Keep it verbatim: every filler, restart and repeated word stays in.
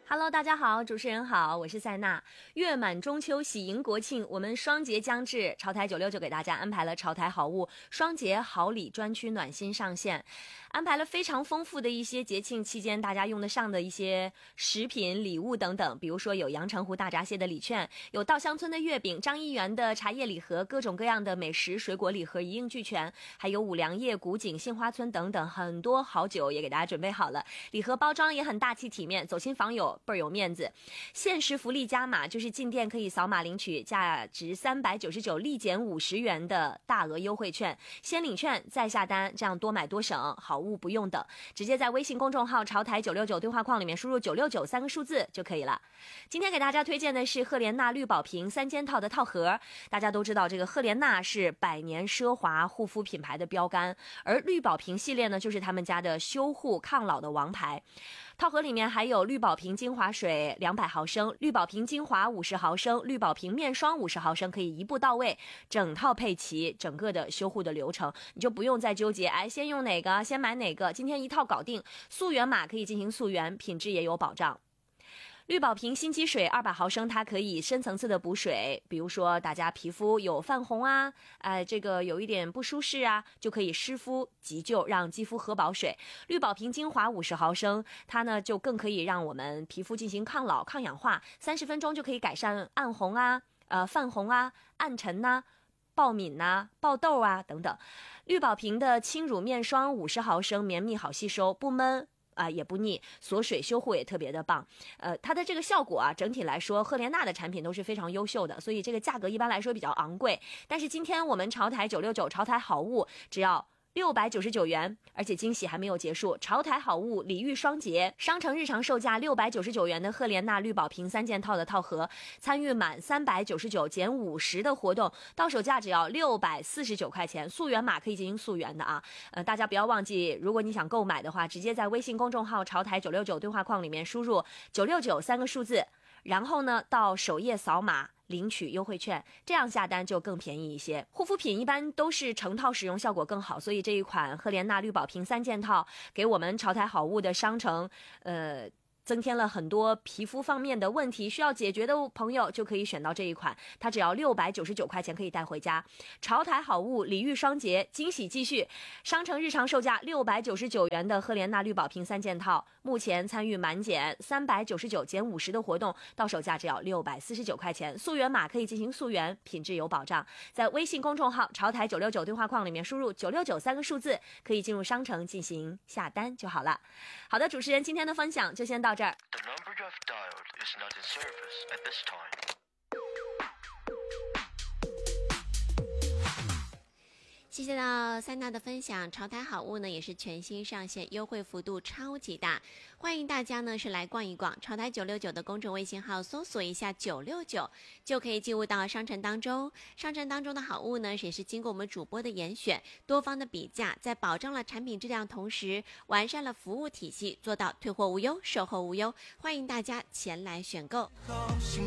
Hello， 大家好，主持人好，我是塞娜。月满中秋，喜迎国庆，我们双节将至，潮台九六九给大家安排了潮台好物双节好礼专区暖心上线，安排了非常丰富的一些节庆期间大家用得上的一些食品、礼物等等，比如说有阳澄湖大闸蟹的礼券，有稻香村的月饼，张一元的茶叶礼盒，各种各样的美食、水果礼盒一应俱全，还有五粮液、古井、杏花村等等，很多好酒也给大家准备好了，礼盒包装也很大气体面，走亲访友倍儿有面子。限时福利加码，就是进店可以扫码领取价值三百九十九立减五十元的大额优惠券，先领券再下单，这样多买多省，好物不用等，直接在微信公众号潮台九六九对话框里面输入九六九三个数字就可以了。今天给大家推荐的是赫莲娜绿宝瓶三件套的套盒。大家都知道这个赫莲娜是百年奢华护肤品牌的标杆，而绿宝瓶系列呢就是他们家的修护抗老的王牌。套盒里面还有绿宝瓶精华水两百毫升，绿宝瓶精华五十毫升，绿宝瓶面霜五十毫升，可以一步到位，整套配齐，整个的修护的流程你就不用再纠结，哎，先用哪个先买哪个，今天一套搞定，溯源码可以进行溯源，品质也有保障。绿宝瓶心肌水二百毫升，它可以深层次的补水，比如说大家皮肤有泛红啊，呃，这个有一点不舒适啊，就可以湿敷急救，让肌肤喝饱水。绿宝瓶精华五十毫升，它呢就更可以让我们皮肤进行抗老抗氧化，三十分钟就可以改善暗红啊、呃泛红啊、暗沉呐、啊、爆敏呐、啊、爆痘啊等等。绿宝瓶的轻乳面霜五十毫升，绵密好吸收，不闷啊、呃，也不腻，锁水修护也特别的棒。呃，它的这个效果啊，整体来说，赫莲娜的产品都是非常优秀的，所以这个价格一般来说比较昂贵。但是今天我们潮台九六九潮台好物只要六百九十九元，而且惊喜还没有结束，潮台好物礼遇双节，商城日常售价六百九十九元的赫莲娜绿宝瓶三件套的套盒，参与满三百九十九减五十的活动，到手价只要六百四十九块钱，溯源码可以进行溯源的啊。呃，大家不要忘记，如果你想购买的话，直接在微信公众号潮台九六九对话框里面输入九六九三个数字，然后呢到首页扫码领取优惠券，这样下单就更便宜一些。护肤品一般都是成套使用效果更好，所以这一款赫莲娜绿宝瓶三件套给我们潮台好物的商城呃增添了很多皮肤方面的问题需要解决的朋友就可以选到这一款，它只要六百九十九块钱可以带回家。潮台好物礼遇双节，惊喜继续，商城日常售价六百九十九元的赫莲娜绿宝瓶三件套，目前参与满减三百九十九减五十的活动，到手价只要六百四十九块钱，溯源码可以进行溯源，品质有保障。在微信公众号潮台九六九对话框里面输入九六九三个数字，可以进入商城进行下单就好了。好的，主持人今天的分享就先到这儿。 The number you have dialed is not in service at this time. 谢谢到塞娜的分享，潮台好物呢也是全新上线，优惠幅度超级大，欢迎大家呢是来逛一逛，潮台九六九的公众微信号搜索一下九六九就可以进入到商城当中，商城当中的好物呢也是经过我们主播的严选，多方的比价，在保障了产品质量同时，完善了服务体系，做到退货无忧售后无忧，欢迎大家前来选购。